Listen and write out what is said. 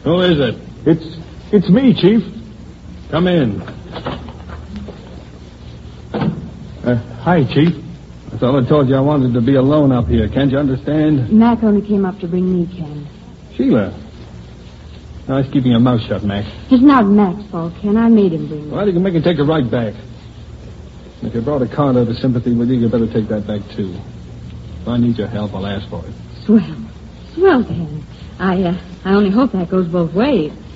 Who is it? It's me, Chief. Come in. Hi, Chief. I thought I told you I wanted to be alone up here. Can't you understand? Mac only came up to bring me, Ken. Sheila. Nice keeping your mouth shut, Mac. It's not Mac's fault, Ken. I made him bring me. Well, you can make it take it right back. If you brought a card out of sympathy with you, you better take that back, too. If I need your help, I'll ask for it. Swell, Ken. I only hope that goes both ways.